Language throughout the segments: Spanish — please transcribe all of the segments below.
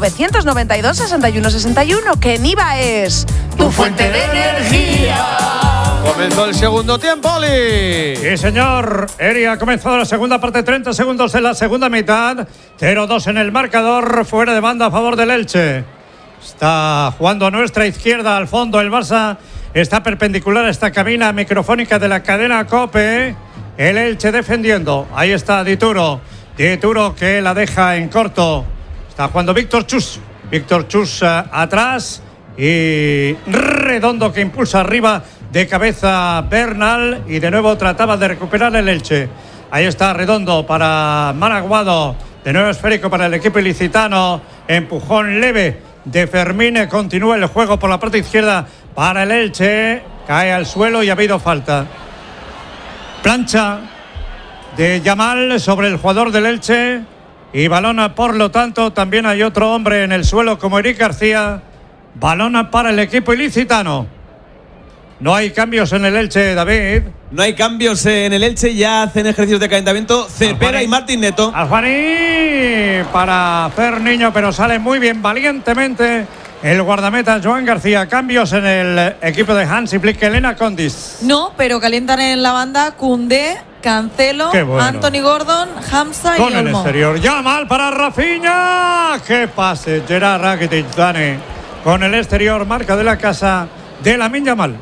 992 61 61, que en IVA es tu fuente de energía. Comenzó el segundo tiempo, Oli. Sí, señor. Eri ha comenzado la segunda parte, 30 segundos de la segunda mitad. 0-2 en el marcador, fuera de banda a favor del Elche. Está jugando a nuestra izquierda, al fondo el Barça. Está perpendicular a esta cabina microfónica de la cadena COPE. El Elche defendiendo. Ahí está Dituro. Dituro que la deja en corto. Está jugando Víctor Chus. Víctor Chus atrás. Y Redondo que impulsa arriba de cabeza Bernal. Y de nuevo trataba de recuperar el Elche. Ahí está Redondo para Managuado. De nuevo esférico para el equipo ilicitano. Empujón leve de Fermín. Continúa el juego por la parte izquierda para el Elche. Cae al suelo y ha habido falta. Plancha de Yamal sobre el jugador del Elche. Y balón, por lo tanto, también hay otro hombre en el suelo como Eric García. Balón para el equipo ilicitano. No hay cambios en el Elche, David. No hay cambios en el Elche, ya hacen ejercicios de calentamiento Cepeda y Martín Neto. Alfani para Ferniño, pero sale muy bien, valientemente, el guardameta Joan García. Cambios en el equipo de Hansi Flick. Elena Condis. No, pero calientan en la banda Koundé, Cancelo, bueno. Anthony Gordon, Hamza y Olmo. Con el exterior, Yamal para Rafinha. ¡Qué pase! Gerard Rakitic, Dani. Con el exterior, marca de la casa de Lamine Yamal.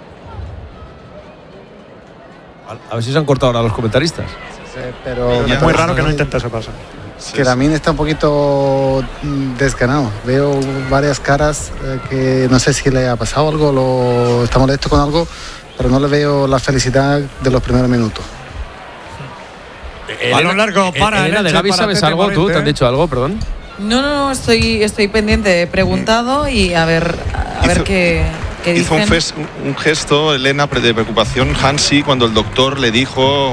A ver si se han cortado ahora los comentaristas. Sí, pero es muy raro que no intente ese paso. Que Lamine está un poquito desganado. Veo varias caras que no sé si le ha pasado algo, está molesto con algo, pero no le veo la felicidad de los primeros minutos. Balón largo para Elena, de Gavi, ¿sabes algo tú? ¿Te han dicho algo? Perdón. No, estoy pendiente. He preguntado y a ver qué hizo dicen. un gesto, Elena, de preocupación, Hansi, cuando el doctor le dijo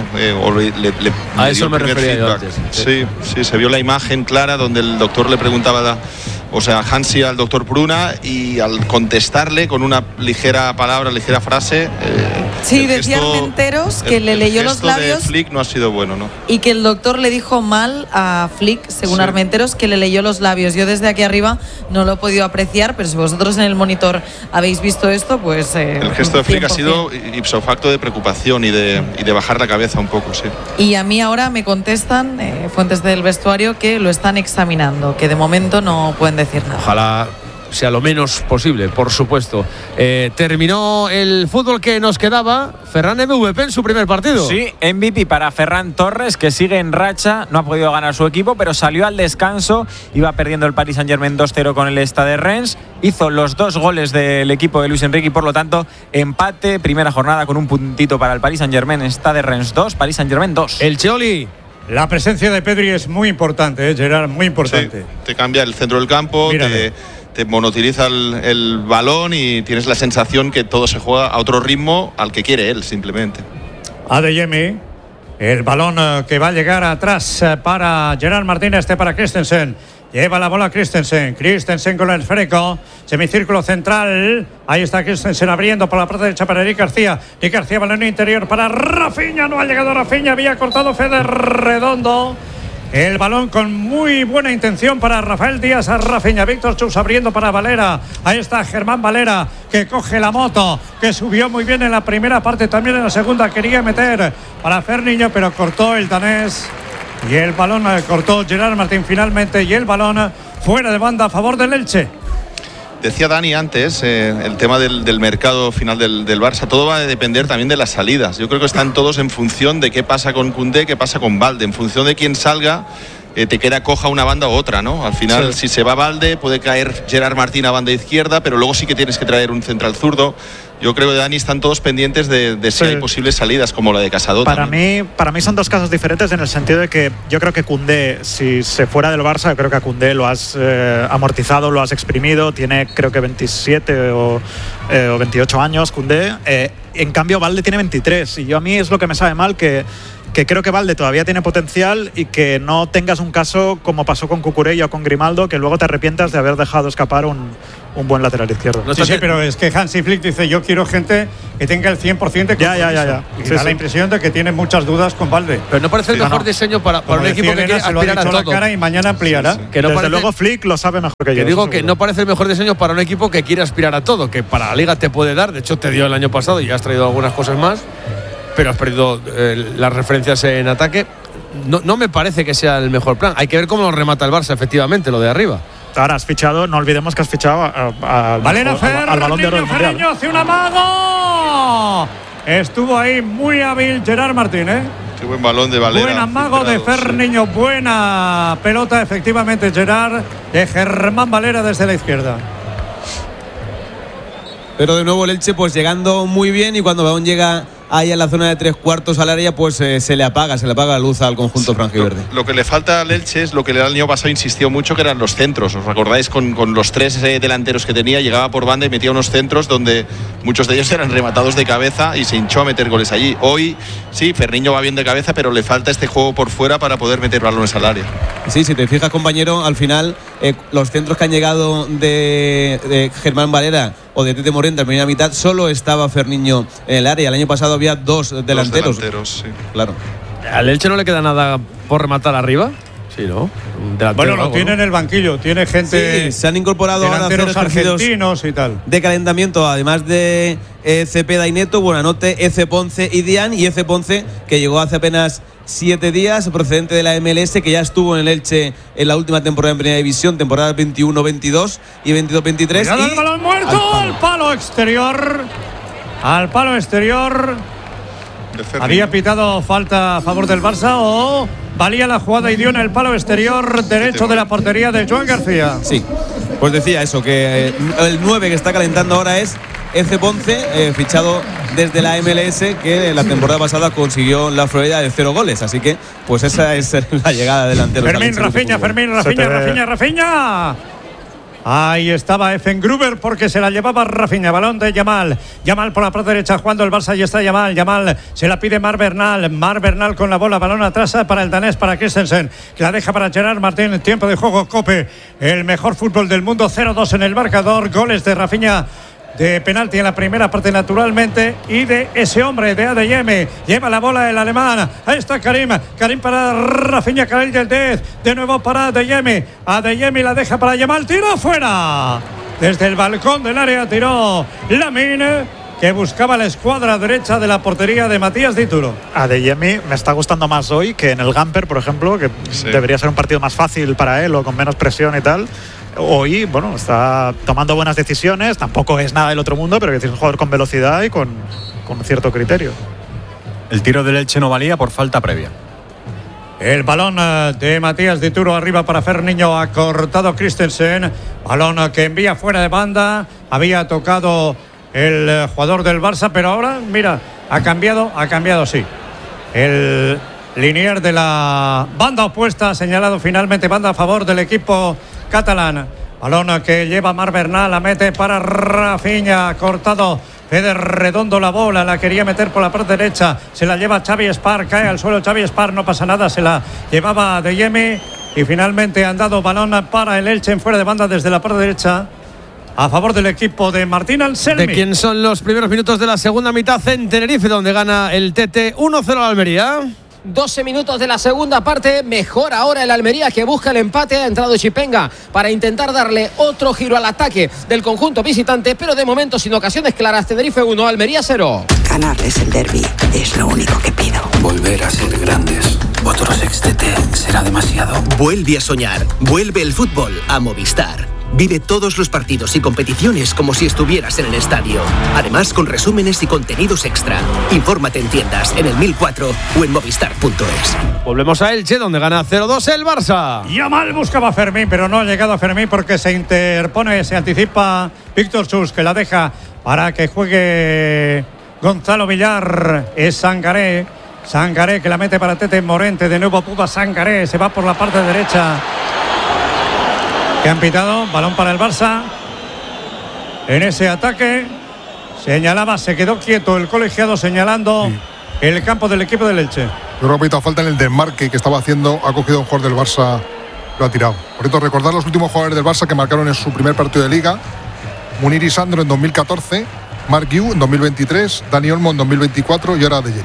a eso me refería yo antes. Sí, se vio la imagen clara donde el doctor le preguntaba Hansi al doctor Pruna, y al contestarle con una ligera palabra, ligera frase, sí, decía Armenteros que le leyó los labios. De Flick no ha sido bueno, ¿no? Y que el doctor le dijo mal a Flick, según Armenteros, que le leyó los labios. Yo desde aquí arriba no lo he podido apreciar, pero si vosotros en el monitor habéis visto esto, pues el gesto de Flick 100%. Ha sido ipso facto de preocupación y de bajar la cabeza un poco, sí. Y a mí ahora me contestan fuentes del vestuario que lo están examinando, que de momento no pueden decir nada. Ojalá sea lo menos posible, por supuesto. Terminó el fútbol que nos quedaba. Ferran MVP en su primer partido. Sí, MVP para Ferran Torres, que sigue en racha. No ha podido ganar su equipo, pero salió al descanso. Iba perdiendo el Paris Saint-Germain 2-0 con el Stade Reims. Hizo los 2 goles del equipo de Luis Enrique y, por lo tanto, empate. Primera jornada con un puntito para el Paris Saint-Germain. Stade Reims 2, Paris Saint-Germain 2. El Cheoli. La presencia de Pedri es muy importante, Gerard, muy importante. Sí, te cambia el centro del campo, te monotiliza el balón y tienes la sensación que todo se juega a otro ritmo al que quiere él, simplemente. Adeyemi, el balón que va a llegar atrás para Gerard Martínez, para Christensen. Lleva la bola Christensen con el esférico, semicírculo central. Ahí está Christensen abriendo por la parte derecha para Eric García. Eric García, balón interior para Rafinha. No ha llegado Rafinha, había cortado Fede Redondo. El balón con muy buena intención para Rafael Díaz a Rafinha. Víctor Chus abriendo para Valera. Ahí está Germán Valera, que coge la moto, que subió muy bien en la primera parte, también en la segunda. Quería meter para Ferniño, pero cortó el danés. Y el balón cortó Gerard Martín finalmente, y el balón fuera de banda a favor del Elche. Decía Dani antes, el tema del mercado final del Barça, todo va a depender también de las salidas. Yo creo que están todos en función de qué pasa con Koundé, qué pasa con Balde. En función de quién salga, te queda coja una banda u otra, ¿no? Al final, si se va Balde, puede caer Gerard Martín a banda izquierda, pero luego sí que tienes que traer un central zurdo. Yo creo que, Dani, están todos pendientes de si hay posibles salidas, como la de Casado. Para mí son dos casos diferentes, en el sentido de que yo creo que Koundé, si se fuera del Barça, yo creo que a Koundé lo has amortizado, lo has exprimido. Tiene, creo que 27 o 28 años Koundé. En cambio, Balde tiene 23. Y a mí es lo que me sabe mal, que que creo que Valde todavía tiene potencial y que no tengas un caso como pasó con Cucurella o con Grimaldo, que luego te arrepientas de haber dejado escapar un buen lateral izquierdo. Sí, pero es que Hansi Flick dice, yo quiero gente que tenga el 100% de compromiso. Ya. Y da la impresión de que tiene muchas dudas con Valde. Pero no parece el mejor diseño para un equipo que quiere aspirar a todo. Cara y mañana ampliará. Que no Desde parece, luego Flick lo sabe mejor que yo. Que digo que no parece el mejor diseño para un equipo que quiere aspirar a todo, que para la Liga te puede dar, de hecho te dio el año pasado y has traído algunas cosas más, pero has perdido las referencias en ataque. No me parece que sea el mejor plan. Hay que ver cómo lo remata el Barça, efectivamente, lo de arriba. Ahora has fichado, no olvidemos que has fichado al Balón de Oro del Mundial. Ferriño hace un amago. Estuvo ahí muy hábil Gerard Martín, ¿eh? Qué buen balón de Valera. Buen amago de Ferriño, buena pelota, efectivamente, Gerard, de Germán Valera desde la izquierda. Pero de nuevo el Elche pues llegando muy bien, y cuando el balón llega ahí en la zona de 3/4 al área, pues se le apaga la luz al conjunto franjiverde. Lo que le falta al Elche es lo que el año pasado insistió mucho, que eran los centros. ¿Os acordáis? Con los 3 delanteros que tenía, llegaba por banda y metía unos centros donde muchos de ellos eran rematados de cabeza y se hinchó a meter goles allí. Hoy sí, Ferriño va bien de cabeza, pero le falta este juego por fuera para poder meter balones al área. Sí, si te fijas, compañero, al final los centros que han llegado de Germán Valera o de Tete Morente a la primera mitad, solo estaba Ferriño en el área. El año pasado había dos delanteros. Sí. Claro. ¿Al Elche no le queda nada por rematar arriba? Sí, ¿no? Bueno, lo tiene en el banquillo, tiene gente. Sí, se han incorporado ahora delanteros argentinos y tal. De calentamiento, además de Cepeda y Neto, Buenanote, Eze Ponce y Dian. Y Eze Ponce, que llegó hace apenas 7 días, procedente de la MLS, que ya estuvo en el Elche en la última temporada en Primera División, temporada 21-22 y 22-23. Y el balón muerto al palo exterior. Al palo exterior. ¿Había pitado falta a favor del Barça o valía la jugada y dio en el palo exterior derecho de la portería de Joan García? Sí, pues decía eso, que el 9 que está calentando ahora es Eze Ponce, fichado desde la MLS, que la temporada pasada consiguió la Florida de 0 goles. Así que, pues esa es la llegada delantero. Fermín Rafinha. Ahí estaba Effengruber porque se la llevaba Rafinha. Balón de Yamal. Yamal por la parte derecha jugando el Barça. Y está Yamal. Yamal se la pide Marc Bernal. Marc Bernal con la bola. Balón atrás para el danés, para Christensen, que la deja para Gerard Martín. Tiempo de juego. Cope. El mejor fútbol del mundo. 0-2 en el marcador. Goles de Rafinha de penalti en la primera parte, naturalmente, y de ese hombre de Adeyemi. Lleva la bola el alemán. Ahí está Karim para Rafinha, Karel Yildiz, de nuevo para Adeyemi. Adeyemi la deja para Yamal, tiro fuera. Desde el balcón del área tiró Lamine, que buscaba la escuadra derecha de la portería de Matías Dituro. Adeyemi me está gustando más hoy que en el Gamper, por ejemplo, que debería ser un partido más fácil para él o con menos presión y tal. Hoy, bueno, está tomando buenas decisiones, tampoco es nada del otro mundo, pero es un jugador con velocidad y con cierto criterio. El tiro del Elche no valía por falta previa. El balón de Matías Dituro arriba para Ferriño, ha cortado Christensen. Balón que envía fuera de banda, había tocado el jugador del Barça, pero ahora, mira, ha cambiado, sí. El linier de la banda opuesta ha señalado finalmente banda a favor del equipo catalán. Balón que lleva Marc Bernal, la mete para Rafinha, cortado Fede Redondo la bola, la quería meter por la parte derecha, se la lleva Xavi Espar, cae al suelo Xavi Espar, no pasa nada, se la llevaba Adeyemi y finalmente han dado balón para el Elche en fuera de banda desde la parte derecha a favor del equipo de Martín Anselmi. ¿De quién son los primeros minutos de la segunda mitad en Tenerife, donde gana el TT 1-0 al Almería? 12 minutos de la segunda parte, mejor ahora el Almería, que busca el empate. Ha entrado Chipenga para intentar darle otro giro al ataque del conjunto visitante, pero de momento sin ocasiones claras. Tenerife 1, Almería 0. Ganarles el derbi es lo único que pido. Volver a ser grandes. Otro sextete será demasiado. Vuelve a soñar, vuelve el fútbol a Movistar. Vive todos los partidos y competiciones como si estuvieras en el estadio. Además, con resúmenes y contenidos extra. Infórmate en tiendas, en el 1004 o en movistar.es. Volvemos a Elche, donde gana 0-2 el Barça. Yamal buscaba a Fermín, pero no ha llegado a Fermín porque se interpone, se anticipa Víctor Chus, que la deja para que juegue Gonzalo Villar. Es Sangaré que la mete para Tete Morente. De nuevo Puba Sangaré, se va por la parte derecha. Que han pitado, balón para el Barça. En ese ataque señalaba, se quedó quieto el colegiado señalando el campo del equipo del Elche. Yo creo que ha pitado falta en el desmarque que estaba haciendo, ha cogido un jugador del Barça, lo ha tirado. Por cierto, recordar los últimos jugadores del Barça que marcaron en su primer partido de Liga: Munir y Sandro en 2014, Marc Guiu en 2023, Dani Olmo en 2024 y ahora De Jong.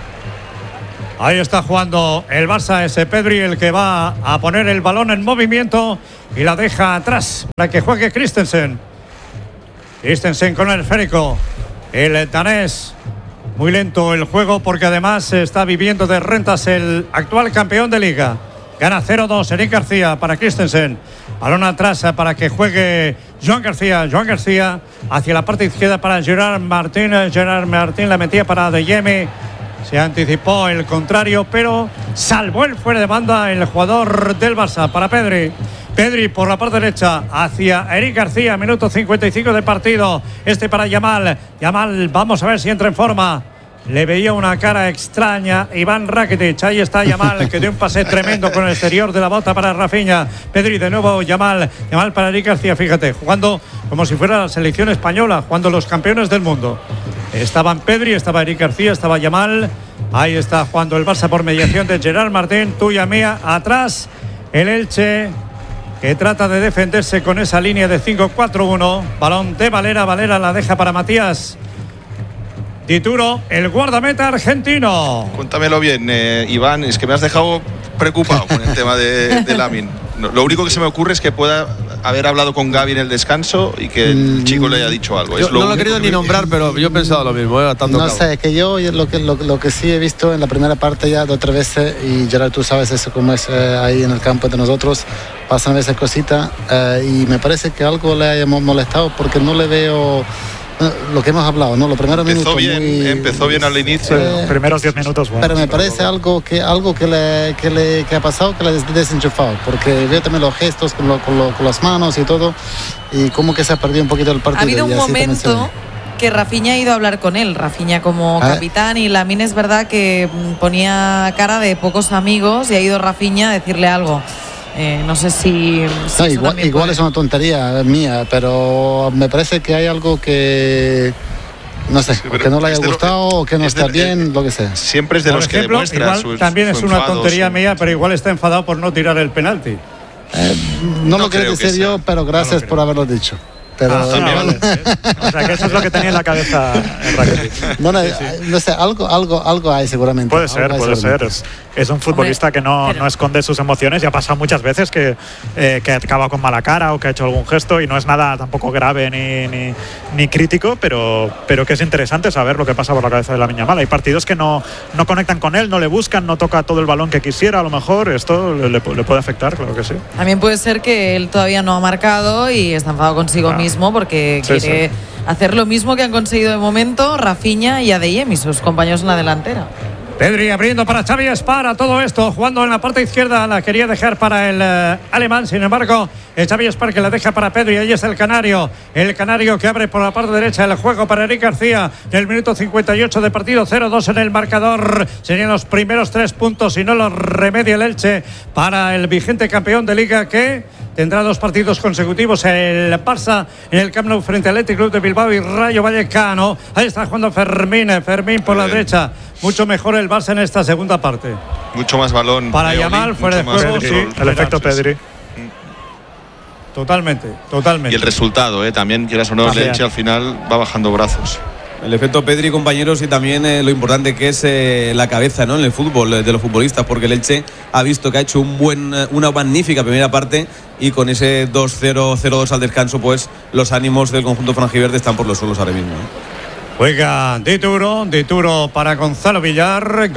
Ahí está jugando el Barça, ese Pedri el que va a poner el balón en movimiento y la deja atrás para que juegue Christensen. Christensen con el esférico. El danés, muy lento el juego porque además está viviendo de rentas el actual campeón de Liga. Gana 0-2 Eric García para Christensen. Balón atrás para que juegue Joan García. Joan García hacia la parte izquierda para Gerard Martín. Gerard Martín la metía para De Jong. Se anticipó el contrario, pero salvó el fuera de banda el jugador del Barça para Pedri. Pedri por la parte derecha hacia Eric García, minuto 55 de partido. Este para Yamal. Yamal, vamos a ver si entra en forma. Le veía una cara extraña Iván Rakitic. Ahí está Yamal, que dio un pase tremendo con el exterior de la bota para Rafinha. Pedri de nuevo, Yamal. Yamal para Eric García, fíjate, jugando como si fuera la selección española, jugando los campeones del mundo. Estaban Pedri, estaba Eric García, estaba Yamal. Ahí está jugando el Barça por mediación de Gerard Martín. Tuya mía, atrás el Elche, que trata de defenderse con esa línea de 5-4-1. Balón de Valera, Valera la deja para Matías Dituro, el guardameta argentino. Cuéntamelo bien, Iván, es que me has dejado preocupado con el tema de Lamine. No, lo único que se me ocurre es que pueda haber hablado con Gavi en el descanso y que el chico le haya dicho algo. Yo no lo he querido ni nombrar, pero yo he pensado lo mismo. No sé, que yo lo que sí he visto en la primera parte ya de otras veces, y Gerard, tú sabes eso como es ahí en el campo de nosotros, pasan a veces cositas y me parece que algo le haya molestado porque no le veo lo que hemos hablado, ¿no? Los primeros minutos empezó bien al inicio. Los primeros 10 minutos, bueno. Pero me parece algo que ha pasado, que le ha desenchufado, porque veo también los gestos con las manos y todo, y como que se ha perdido un poquito el partido. Ha habido un momento que Rafinha ha ido a hablar con él, Rafinha como capitán, y Lamine es verdad que ponía cara de pocos amigos y ha ido Rafinha a decirle algo. No sé si igual es una tontería mía, pero me parece que hay algo que no sé, que no le haya gustado o que no está bien, lo que sea. Siempre es de los que demuestra igual también es una tontería mía, pero igual está enfadado por no tirar el penalti. No lo quiero decir yo, pero gracias por haberlo dicho. Pero vale. O sea, que eso es lo que tenía en la cabeza el Rakitic. Bueno, no sé, algo hay seguramente. Puede ser. Es un futbolista que no esconde sus emociones, y ha pasado muchas veces que acaba con mala cara o que ha hecho algún gesto, y no es nada tampoco grave ni crítico, pero que es interesante saber lo que pasa por la cabeza de Lamine Yamal. Hay partidos que no conectan con él, no le buscan, no toca todo el balón que quisiera, a lo mejor esto le puede afectar, claro que sí. También puede ser que él todavía no ha marcado y está enfadado consigo mismo porque quiere hacer lo mismo que han conseguido de momento Rafinha y Adeyemi y sus compañeros en la delantera. Pedri abriendo para Xavi Espar, todo esto jugando en la parte izquierda, la quería dejar para el alemán, sin embargo Xavi Espar que la deja para Pedri. Ahí es el canario que abre por la parte derecha el juego para Eric García, del minuto 58 de partido, 0-2 en el marcador. Serían los primeros 3 puntos y no los remedia el Elche para el vigente campeón de Liga, que tendrá 2 partidos consecutivos el Barça en el Camp Nou frente al Athletic Club de Bilbao y Rayo Vallecano. Ahí está jugando Fermín por la derecha. Mucho mejor el Barça en esta segunda parte. Mucho más balón para Yamal, fuera de juego, el efecto Pedri. Totalmente. Y el resultado, también quieras o no, el Elche al final va bajando brazos. El efecto Pedri, compañeros, y también lo importante que es la cabeza, ¿no?, en el fútbol de los futbolistas, porque el Elche ha visto que ha hecho una magnífica primera parte, y con ese 2-0, 0-2 al descanso, pues los ánimos del conjunto franjiverde están por los suelos ahora mismo. Juega Dituro para Gonzalo Villar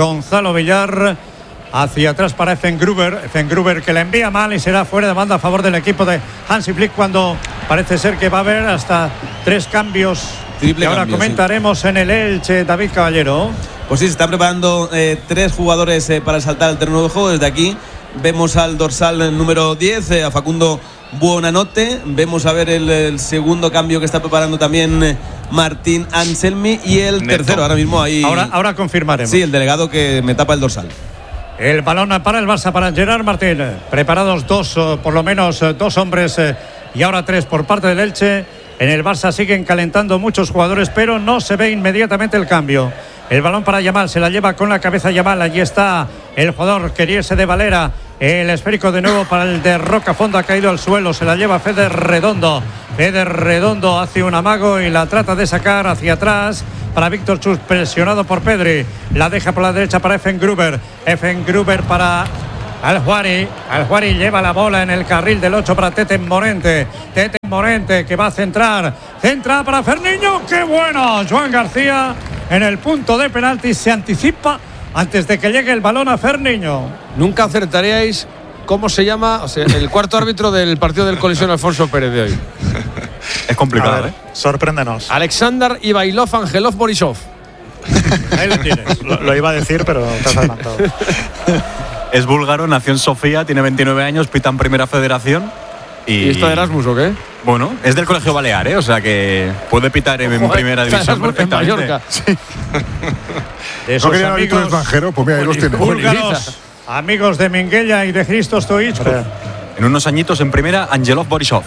hacia atrás para Effengruber que le envía mal y será fuera de banda a favor del equipo de Hansi Flick, cuando parece ser que va a haber hasta 3 cambios. Triple y ahora cambio, comentaremos en el Elche, David Caballero. Pues sí, se están preparando 3 jugadores para saltar al terreno de juego. Desde aquí vemos al dorsal número 10, a Facundo Buonanotte. Vemos a ver el segundo cambio que está preparando también Martín Anselmi, y el tercero ahora mismo ahí. Ahora confirmaremos. Sí, el delegado que me tapa el dorsal. El balón para el Barça, para Gerard Martín. Preparados por lo menos 2 hombres y ahora 3 por parte del Elche. En el Barça siguen calentando muchos jugadores, pero no se ve inmediatamente el cambio. El balón para Yamal, se la lleva con la cabeza Yamal. Allí está el jugador, quería irse de Valera. El esférico de nuevo para el de Rocafondo, ha caído al suelo. Se la lleva Fede Redondo. Fede Redondo hace un amago y la trata de sacar hacia atrás para Víctor Chus, presionado por Pedri. La deja por la derecha para Effengruber. Effengruber para Al-Juari. Al-Juari lleva la bola en el carril del 8 para Tete Morente. Tete Morente que va a centrar. Centra para Ferniño. ¡Qué bueno! Joan García en el punto de penalti se anticipa antes de que llegue el balón a Ferniño. Nunca acertaríais cómo se llama, o sea, el cuarto árbitro del partido del Colisión Alfonso Pérez de hoy. Es complicado, ver, sorpréndenos. Alexander Ivailov Angelov Borisov. Ahí lo tienes. Lo iba a decir, pero te has adelantado. Es búlgaro, nació en Sofía, tiene 29 años, pita en Primera Federación. ¿Y está de Erasmus o qué? Bueno, es del Colegio Balear, o sea que puede pitar en Primera División perfectamente. En Mallorca. Sí. De esos ¿No querían amigos extranjero? Pues mira, ahí los tiene. búlgaros, amigos de Minguella y de Christos Stoichkov. En unos añitos en Primera, Angelov Borisov.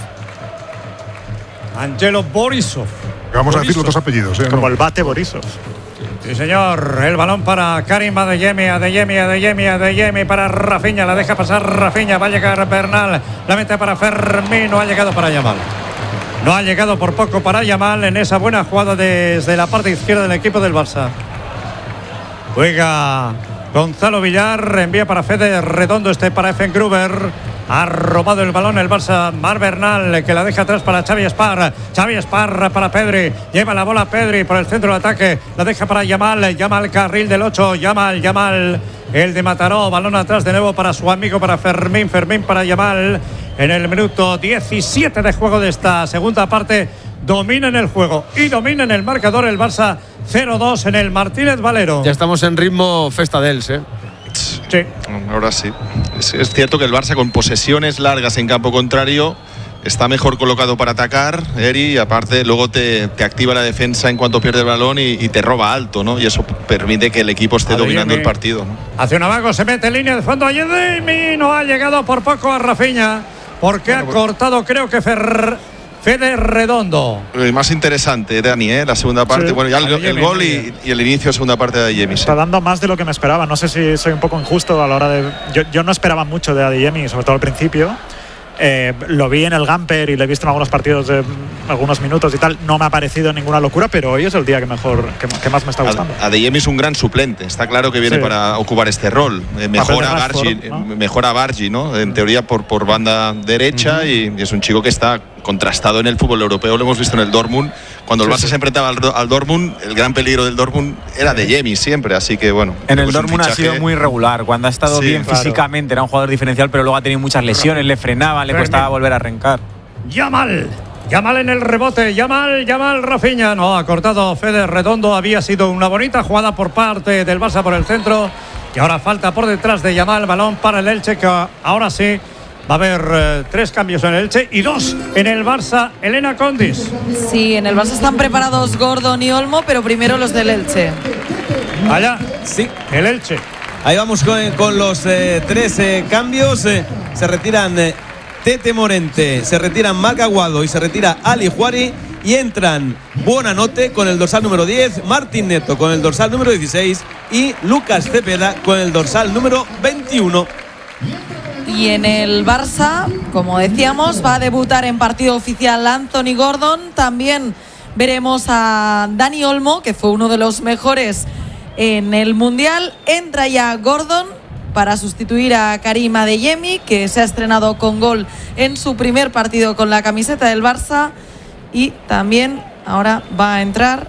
Angelo Borisov. Vamos a decir los dos apellidos. Como el bate Borisov. Sí, señor. El balón para Karim Adeyemi para Rafinha. La deja pasar Rafinha. Va a llegar Bernal. La mete para Fermín. No ha llegado para Yamal. No ha llegado por poco para Yamal en esa buena jugada desde la parte izquierda del equipo del Barça. Juega Gonzalo Villar. Envía para Fede Redondo. Para Effengruber. Ha robado el balón el Barça. Mar Bernal, que la deja atrás para Xavi Esparra. Xavi Esparra para Pedri. Lleva la bola Pedri por el centro de ataque. La deja para Yamal. Yamal, carril del 8. Yamal. El de Mataró. Balón atrás de nuevo para su amigo, para Fermín. Fermín para Yamal. En el minuto 17 de juego de esta segunda parte. Domina en el juego y domina en el marcador el Barça 0-2 en el Martínez Valero. Ya estamos en ritmo Festa dels, ¿eh? Sí. Ahora sí. Es cierto que el Barça con posesiones largas en campo contrario está mejor colocado para atacar, Eri, y aparte luego te activa la defensa en cuanto pierde el balón y te roba alto, ¿no? Y eso permite que el equipo esté dominando el partido, ¿no? Hace un amago, se mete en línea de fondo. Adeyemi no ha llegado por poco a Rafinha porque ha cortado, creo que Fede Redondo. Más interesante, Dani, la segunda parte. Sí. Bueno, ya el gol y el inicio de segunda parte de Adeyemi. Está dando más de lo que me esperaba. No sé si soy un poco injusto a la hora de. Yo no esperaba mucho de Adeyemi, sobre todo al principio. Lo vi en el Gamper y lo he visto en algunos partidos de algunos minutos y tal. No me ha parecido ninguna locura, pero hoy es el día que más me está gustando. Adeyemi es un gran suplente. Está claro que viene para ocupar este rol. Mejora a Bargi, ¿no? En teoría por banda derecha, y es un chico que está contrastado en el fútbol europeo. Lo hemos visto en el Dortmund. Cuando el Barça se enfrentaba al Dortmund, el gran peligro del Dortmund era Adeyemi siempre. Así que bueno. En el Dortmund ha sido muy regular. Cuando ha estado bien físicamente era un jugador diferencial, pero luego ha tenido muchas lesiones, le frenaban, le costaba volver a arrancar. Yamal en el rebote. Yamal Rafinha. No, ha cortado Fede Redondo. Había sido una bonita jugada por parte del Barça por el centro. Y ahora falta por detrás de Yamal. Balón para el Elche, que ahora sí va a haber 3 cambios en el Elche y 2 en el Barça. Elena Condis. Sí, en el Barça están preparados Gordon y Olmo, pero primero los del Elche. Allá, sí, el Elche. Ahí vamos con los 3 cambios. Se retiran Tete Morente, se retiran Marc Aguado y se retira Ali Juari. Y entran Buonanotte con el dorsal número 10, Martín Neto con el dorsal número 16 y Lucas Cepeda con el dorsal número 21. Y en el Barça, como decíamos, va a debutar en partido oficial Anthony Gordon. También veremos a Dani Olmo, que fue uno de los mejores en el Mundial. Entra ya Gordon para sustituir a Karim Adeyemi, que se ha estrenado con gol en su primer partido con la camiseta del Barça. Y también ahora va a entrar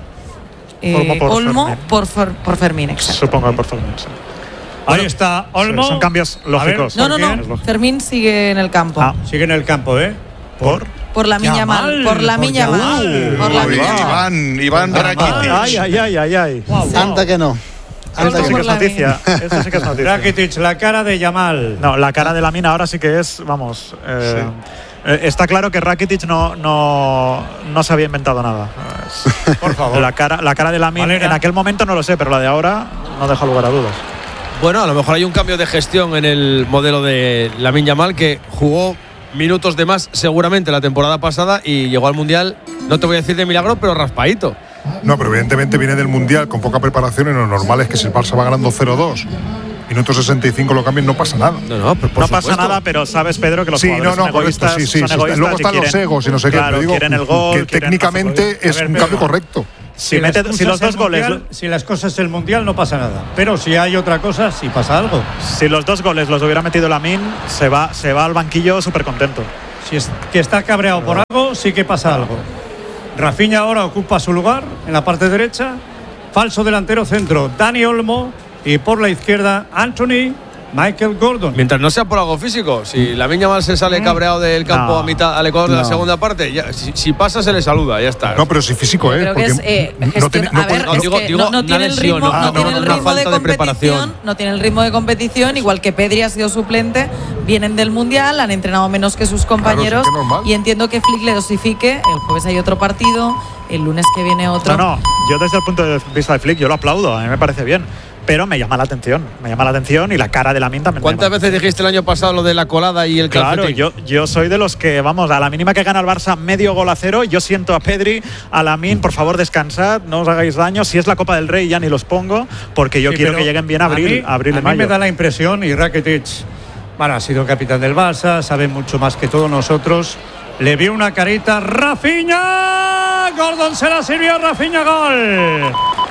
Olmo por Fermín. Exacto. Supongo por Fermín, sí. Ahí está Olmo. Sí, son cambios lógicos. No. Fermín sigue en el campo. Sigue en el campo, ¿eh? Por la Miña Mal. Por la Miña Mal. Iván Rakitic. Ay. Anda que no. Esto sí que es noticia. Esto sí que es noticia. Rakitic, la cara de Yamal. No, la cara de Lamine ahora sí que es, vamos. Está claro que Rakitic no se había inventado nada. Por favor. La cara de Lamine en aquel momento no lo sé, pero la de ahora no deja lugar a dudas. Bueno, a lo mejor hay un cambio de gestión en el modelo de Lamine Yamal, que jugó minutos de más seguramente la temporada pasada y llegó al Mundial, no te voy a decir de milagro, pero raspadito. No, pero evidentemente viene del Mundial con poca preparación y lo normal es que si el Barça va ganando 0-2, minuto 65 lo cambian, no pasa nada. No pasa nada, pero sabes, Pedro, que los jugadores son egoístas, sí. son egoístas. Luego están los egos y no sé qué, pero digo quieren el gol, que técnicamente es un cambio correcto. Si los dos goles, si las cosas es el Mundial no pasa nada, pero si hay otra cosa, sí pasa algo. Si los 2 goles los hubiera metido Lamine, se va al banquillo súper contento. Si es que está cabreado por algo, sí que pasa algo. Rafinha ahora ocupa su lugar en la parte derecha, falso delantero centro Dani Olmo y por la izquierda Anthony Michael Gordon. Mientras no sea por algo físico, si Lamine Yamal se sale cabreado del campo al Ecuador de la segunda parte, ya, si pasa se le saluda, ya está. No, pero si físico, creo que no tiene el ritmo, no tiene el ritmo de competición, igual que Pedri ha sido suplente, vienen del Mundial, han entrenado menos que sus compañeros, y entiendo que Flick le dosifique. El jueves hay otro partido, el lunes que viene otro. No, yo desde el punto de vista de Flick yo lo aplaudo, a mí me parece bien. Pero me llama la atención y la cara de Lamine también. ¿Cuántas veces dijiste el año pasado lo de la colada y el calcetín? Claro, yo soy de los que, vamos, a la mínima que gana el Barça medio gol a 0, yo siento a Pedri, a Lamine, por favor descansad, no os hagáis daño. Si es la Copa del Rey ya ni los pongo, porque yo quiero que lleguen bien a abril y mayo. A mí me da la impresión, y Rakitic, bueno, ha sido capitán del Barça, sabe mucho más que todos nosotros. Le vio una carita, Rafinha, Gordon se la sirvió, Rafinha, gol.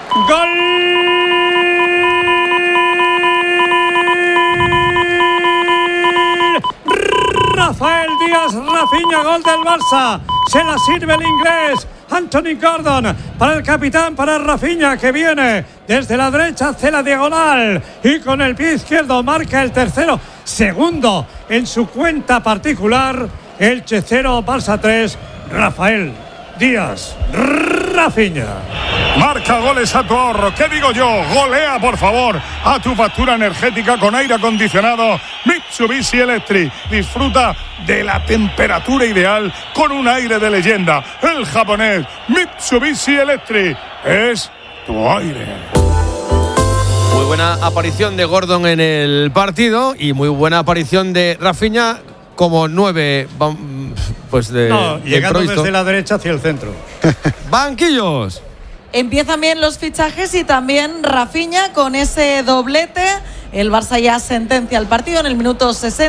Rafael Díaz, Rafinha, gol del Barça. Se la sirve el inglés Anthony Gordon para el capitán, para Rafinha, que viene desde la derecha, hace la diagonal y con el pie izquierdo marca el tercero. Segundo en su cuenta particular. Elche 0, Barça 3. Rafael Díaz, Rafinha. Marca goles a tu ahorro. ¿Qué digo yo? Golea, por favor, a tu factura energética con aire acondicionado Mitsubishi Electric. Disfruta de la temperatura ideal con un aire de leyenda. El japonés Mitsubishi Electric es tu aire. Muy buena aparición de Gordon en el partido y muy buena aparición de Rafinha como 9, pues llegando desde la derecha hacia el centro. Banquillos. Empiezan bien los fichajes y también Rafinha con ese doblete. El Barça ya sentencia el partido en el minuto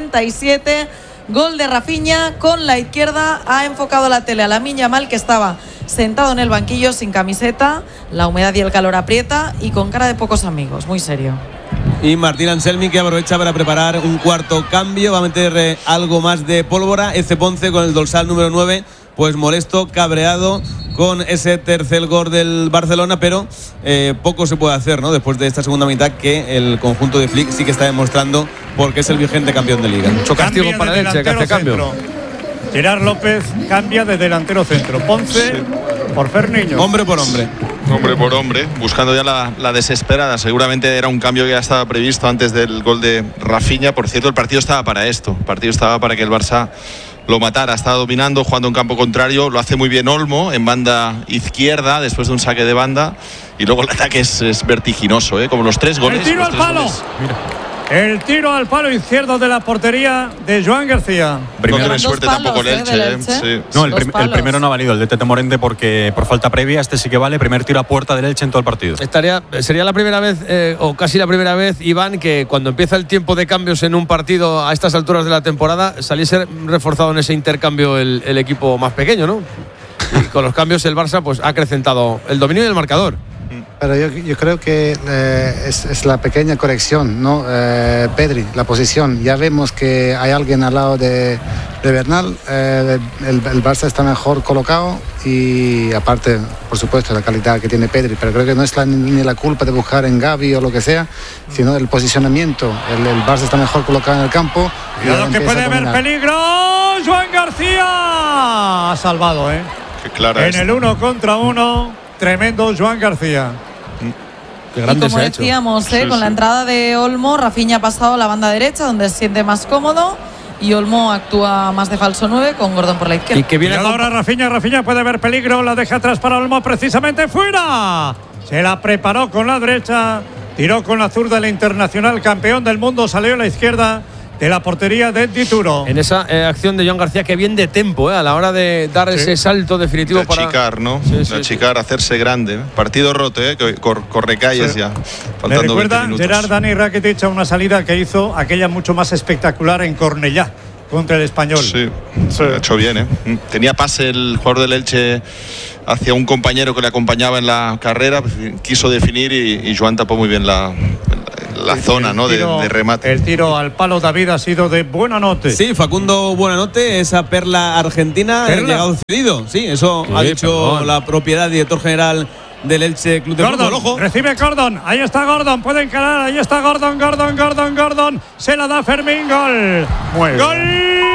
67. Gol de Rafinha con la izquierda. Ha enfocado la tele a Lamine Yamal, que estaba sentado en el banquillo sin camiseta. La humedad y el calor aprieta y con cara de pocos amigos. Muy serio. Y Martín Anselmi, que aprovecha para preparar un cuarto cambio. Va a meter algo más de pólvora. Eze Ponce con el dorsal número 9. Pues molesto, cabreado con ese tercer gol del Barcelona, pero poco se puede hacer, ¿no? Después de esta segunda mitad, que el conjunto de Flick sí que está demostrando porque es el vigente campeón de Liga. Mucho castigo para el Elche, que hace cambio. Gerard López cambia de delantero centro. Ponce por Ferniño. Hombre por hombre. Hombre por hombre, buscando ya la desesperada. Seguramente era un cambio que ya estaba previsto antes del gol de Rafinha. Por cierto, el partido estaba para esto. El partido estaba para que el Barça lo matara. Está dominando, jugando en campo contrario. Lo hace muy bien Olmo en banda izquierda después de un saque de banda. Y luego el ataque es vertiginoso, como los 3 goles. El tiro al palo. Mira. El tiro al palo izquierdo de la portería de Joan García. No tiene suerte tampoco el Elche. Sí. No, el primero no ha valido, el de Tete Morente, porque por falta previa. Este sí que vale, primer tiro a puerta del Elche en todo el partido. Sería la primera vez, o casi la primera vez, Iván, que cuando empieza el tiempo de cambios en un partido a estas alturas de la temporada, saliese reforzado en ese intercambio el equipo más pequeño, ¿no? Y con los cambios el Barça pues ha acrecentado el dominio y el marcador. Pero yo creo que es la pequeña corrección, ¿no? Pedri, la posición. Ya vemos que hay alguien al lado de Bernal. El Barça está mejor colocado y aparte, por supuesto, la calidad que tiene Pedri. Pero creo que no es ni la culpa de buscar en Gavi o lo que sea, sino el posicionamiento. El Barça está mejor colocado en el campo. Cuidado que puede haber peligro. Joan García ha salvado, Qué clara en el 1 contra 1. Tremendo Joan García. Qué grande y como decíamos, con la entrada de Olmo, Rafinha ha pasado a la banda derecha, donde se siente más cómodo, y Olmo actúa más de falso 9 con Gordon por la izquierda. Y que viene ahora Rafinha puede haber peligro, la deja atrás para Olmo, precisamente fuera. Se la preparó con la derecha, tiró con la zurda el internacional campeón del mundo, salió a la izquierda de la portería de Dituro. En esa acción de Joan García, que bien de tempo, a la hora de dar ese salto definitivo de para achicar, ¿no? De achicar, hacerse grande. Partido roto, que corre calles ya. Me recuerda Gerard Dani Rakitic a una salida que hizo aquella mucho más espectacular en Cornellá contra el Español. Sí, lo ha hecho bien, Tenía pase el jugador del Elche hacia un compañero que le acompañaba en la carrera, quiso definir y Joan tapó muy bien la zona, ¿no? De remate. El tiro al palo, David, ha sido de Buenanote. Sí, Facundo Buenanote, esa perla argentina, llegado cedido. Sí, eso ha dicho la propiedad, director general del Elche Club de Fútbol. Ojo. Recibe Gordon, ahí está Gordon, puede encarar, ahí está Gordon, se la da Fermín, gol. Muy bien. ¡Gol!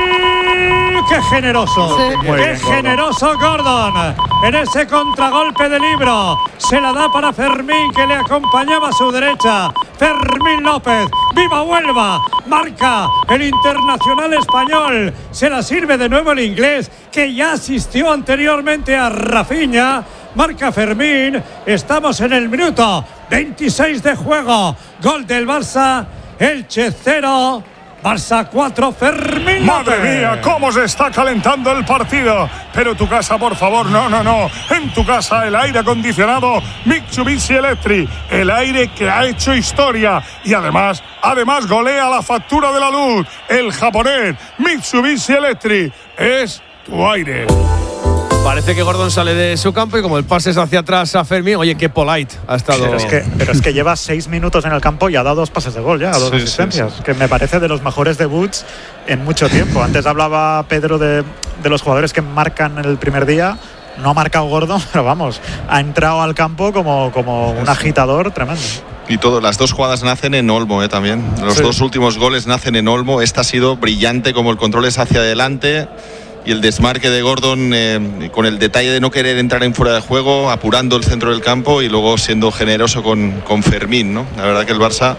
¡Qué generoso! Sí. ¡Qué generoso Gordon! En ese contragolpe de Libro, se la da para Fermín, que le acompañaba a su derecha. Fermín López, ¡viva Huelva! Marca el internacional español. Se la sirve de nuevo el inglés, que ya asistió anteriormente a Rafinha. Marca Fermín, estamos en el minuto 26 de juego. Gol del Barça, Elche 0, Barça 4, Fermín. Madre mía, cómo se está calentando el partido. Pero tu casa, por favor, no. En tu casa el aire acondicionado Mitsubishi Electric, el aire que ha hecho historia y además golea la factura de la luz. El japonés Mitsubishi Electric es tu aire. Parece que Gordon sale de su campo y como el pase es hacia atrás a Fermín, oye, qué polite ha estado. Pero es que lleva 6 minutos en el campo y ha dado 2 pases de gol ya, 2 asistencias. Que me parece de los mejores debuts en mucho tiempo. Antes hablaba Pedro de los jugadores que marcan el primer día. No ha marcado Gordon, pero vamos, ha entrado al campo como un agitador tremendo. Y las dos jugadas nacen en Olmo, también. Los dos últimos goles nacen en Olmo. Esta ha sido brillante, como el control es hacia adelante. Y el desmarque de Gordon con el detalle de no querer entrar en fuera de juego, apurando el centro del campo y luego siendo generoso con Fermín, ¿no? La verdad que el Barça,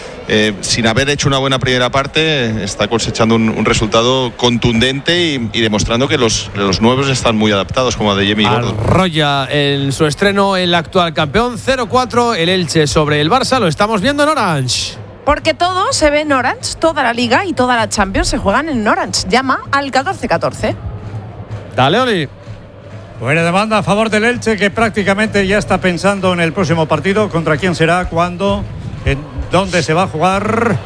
sin haber hecho una buena primera parte, está cosechando un resultado contundente y demostrando que los nuevos están muy adaptados, como Adeyemi y Gordon. Arroya en su estreno el actual campeón, 0-4 el Elche sobre el Barça, lo estamos viendo en Orange. Porque todo se ve en Orange, toda la Liga y toda la Champions se juegan en Orange. Llama al 1414. Dale, Oli. Buena demanda a favor del Elche, que prácticamente ya está pensando en el próximo partido. ¿Contra quién será? ¿Cuándo? ¿En dónde se va a jugar?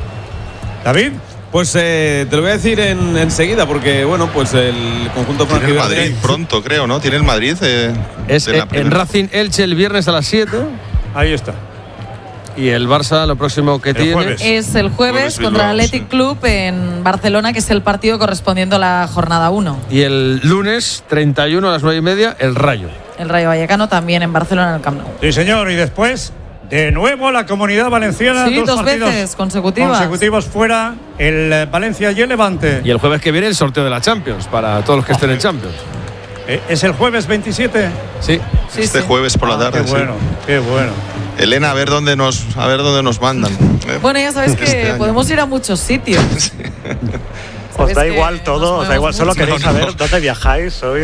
¿David? Pues te lo voy a decir enseguida, porque bueno, pues el conjunto tiene el Madrid pronto, creo, ¿no? Tiene el Madrid. Es en Racing Elche el viernes a las 7. Ahí está. Y el Barça, lo próximo que tiene jueves. Es el jueves contra el Athletic Club en Barcelona, que es el partido correspondiendo a la jornada 1. Y el lunes 31 a las 9:30, el Rayo. El Rayo Vallecano también en Barcelona, en el Camp Nou. Sí, señor. Y después, de nuevo, la Comunidad Valenciana. Sí, dos veces consecutivos fuera, el Valencia y el Levante. Y el jueves que viene el sorteo de la Champions, para todos los que estén en Champions. ¿Es el jueves 27? Sí. Este jueves por la tarde. Qué bueno, qué bueno. Elena, a ver dónde nos mandan. Bueno, ya sabéis que podemos ir a muchos sitios. Os da igual todo, os da igual, solo queréis saber dónde viajáis, sois.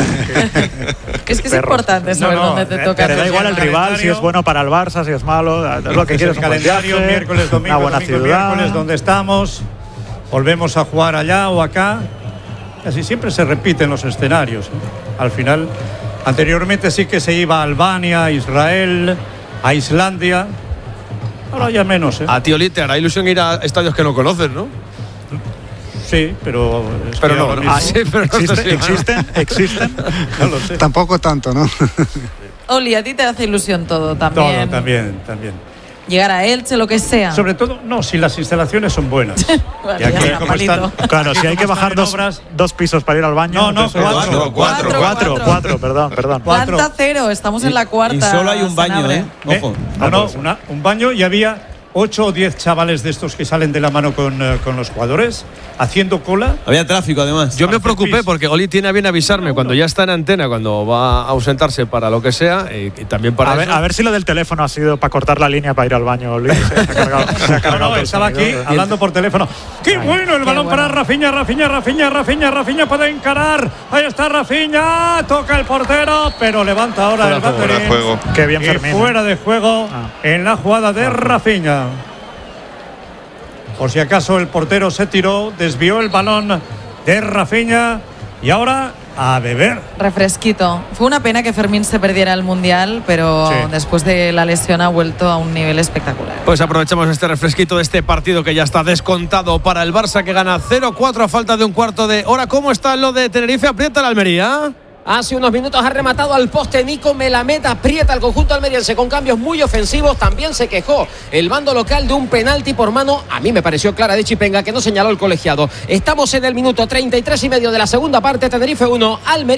Es que es importante saber dónde te toca. Pero da igual el rival, si es bueno para el Barça, si es malo, es lo que quieres. El calendario, miércoles, domingo, una buena ciudad. Miércoles, donde estamos, volvemos a jugar allá o acá. Casi siempre se repiten los escenarios. Al final, anteriormente sí que se iba a Albania, a Israel, a Islandia. Ahora ya menos. A ti, Oli, te hará ilusión ir a estadios que no conoces, ¿no? Sí, pero no. Sí, pero ¿Existen? No lo sé. Tampoco tanto, ¿no? Oli, a ti te hace ilusión todo también. Todo, también. Llegar a Elche, lo que sea. Sobre todo, no, si las instalaciones son buenas. Vale, y aquí, como están, claro, si hay que bajar dos pisos para ir al baño. No, cuatro, perdón. Planta 0, estamos en la cuarta. Y solo hay un baño, Ojo. Un baño y había 8 o 10 chavales de estos que salen de la mano con los jugadores haciendo cola. Había tráfico, además. Yo me preocupé porque Oli tiene a bien avisarme cuando ya está en antena, cuando va a ausentarse para lo que sea, y también para a ver si lo del teléfono ha sido para cortar la línea para ir al baño, Oli. Se ha cargado estaba aquí hablando por teléfono. ¡Qué bueno el balón para Rafinha! Rafinha puede encarar. Ahí está Rafinha, toca el portero, pero levanta ahora el banderín. Qué bien, Fermín. Fuera de juego en la jugada de Rafinha. Por si acaso el portero se tiró, desvió el balón de Rafinha y ahora a beber. Refresquito. Fue una pena que Fermín se perdiera el Mundial, pero después de la lesión ha vuelto a un nivel espectacular. Pues aprovechamos este refresquito de este partido que ya está descontado para el Barça, que gana 0-4 a falta de un cuarto de hora. ¿Cómo está lo de Tenerife? ¿Aprieta la Almería? Hace unos minutos ha rematado al poste Nico Melamed, aprieta al conjunto almeriense con cambios muy ofensivos. También se quejó el bando local de un penalti por mano. A mí me pareció clara de Chipenga, que no señaló el colegiado. Estamos en el minuto 33 y medio de la segunda parte. Tenerife 1, Almería